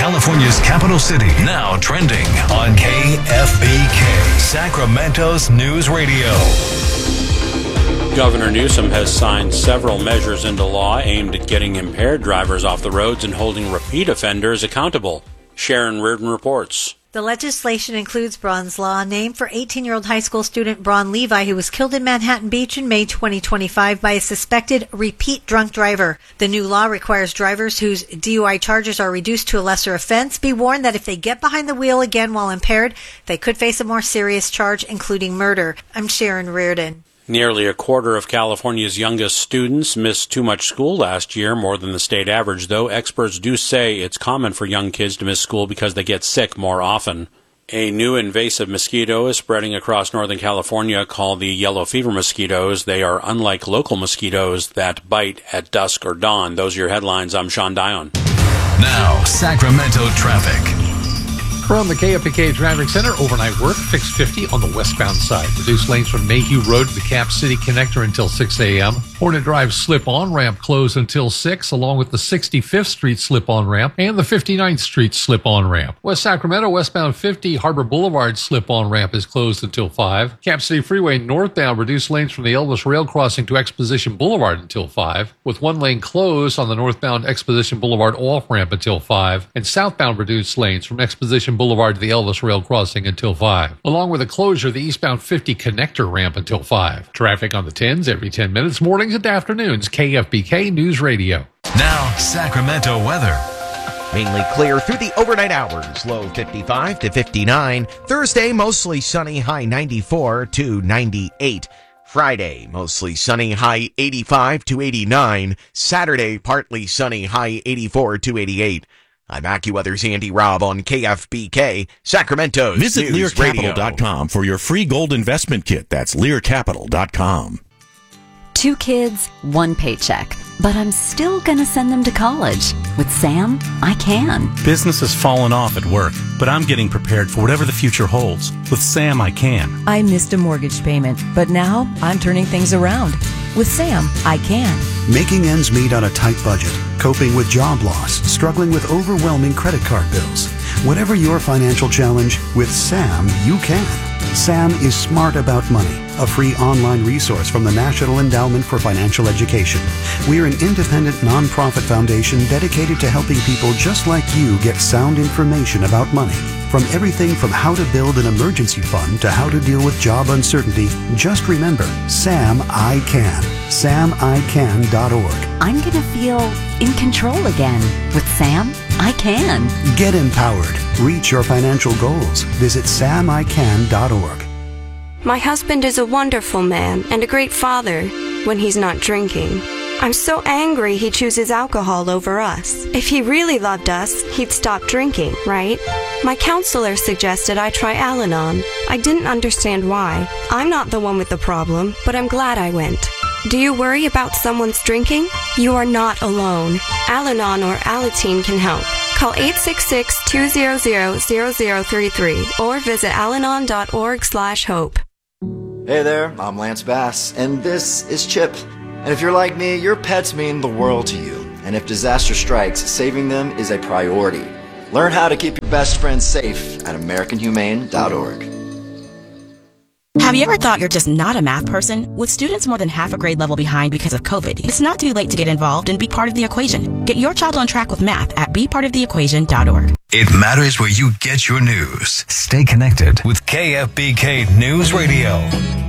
California's capital city, now trending on KFBK, Sacramento's News Radio. Governor Newsom has signed several measures into law aimed at getting impaired drivers off the roads and holding repeat offenders accountable. Sharon Reardon reports. The legislation includes Braun's Law, named for 18-year-old high school student Braun Levi, who was killed in Manhattan Beach in May 2025 by a suspected repeat drunk driver. The new law requires drivers whose DUI charges are reduced to a lesser offense be warned that if they get behind the wheel again while impaired, they could face a more serious charge, including murder. I'm Sharon Reardon. Nearly a quarter of California's youngest students missed too much school last year, more than the state average, though experts do say it's common for young kids to miss school because they get sick more often. A new invasive mosquito is spreading across Northern California called the yellow fever mosquitoes. They are unlike local mosquitoes that bite at dusk or dawn. Those are your headlines. I'm Sean Dion. Now, Sacramento traffic. From the KFBK Traffic Center, overnight work, fix 50 on the westbound side. Reduce lanes from Mayhew Road to the Cap City Connector until 6 a.m. Hornet Drive slip-on ramp closed until 6, along with the 65th Street slip-on ramp and the 59th Street slip-on ramp. West Sacramento, westbound 50, Harbor Boulevard slip-on ramp is closed until 5. Cap City Freeway northbound, reduce lanes from the Elvis Rail Crossing to Exposition Boulevard until 5, with one lane closed on the northbound Exposition Boulevard off-ramp until 5, and southbound reduced lanes from Exposition Boulevard to the Elvis Rail Crossing until 5, along with a closure of the eastbound 50 connector ramp until 5. Traffic on the 10s every 10 minutes, mornings and afternoons. KFBK News Radio. Now, Sacramento weather. Mainly clear through the overnight hours. Low 55 to 59. Thursday, mostly sunny, high 94 to 98. Friday, mostly sunny, high 85 to 89. Saturday, partly sunny, high 84 to 88. I'm AccuWeather's Andy Robb on KFBK, Sacramento's Visit News LearCapital.com for your free gold investment kit. That's LearCapital.com. 2 kids, 1 paycheck. But I'm still gonna send them to college. With Sam, I can. Business has fallen off at work, but I'm getting prepared for whatever the future holds. With Sam, I can. I missed a mortgage payment, but now I'm turning things around. With Sam, I can. Making ends meet on a tight budget, coping with job loss, struggling with overwhelming credit card bills. Whatever your financial challenge, with Sam, you can. Sam is Smart About Money, a free online resource from the National Endowment for Financial Education. We're an independent nonprofit foundation dedicated to helping people just like you get sound information about money. From everything from how to build an emergency fund to how to deal with job uncertainty, just remember, Sam I Can. SamICan.org. I'm gonna feel in control again. With Sam, I can. Get empowered. Reach your financial goals. Visit SamICan.org. My husband is a wonderful man and a great father when he's not drinking. I'm so angry he chooses alcohol over us. If he really loved us, he'd stop drinking, right? My counselor suggested I try Al-Anon. I didn't understand why. I'm not the one with the problem, but I'm glad I went. Do you worry about someone's drinking? You are not alone. Al-Anon or Alateen can help. Call 866-200-0033 or visit alanon.org/hope. Hey there, I'm Lance Bass, and this is Chip. And if you're like me, your pets mean the world to you. And if disaster strikes, saving them is a priority. Learn how to keep your best friends safe at AmericanHumane.org. Have you ever thought you're just not a math person? With students more than half a grade level behind because of COVID, it's not too late to get involved and be part of the equation. Get your child on track with math at bepartoftheequation.org. It matters where you get your news. Stay connected with KFBK News Radio.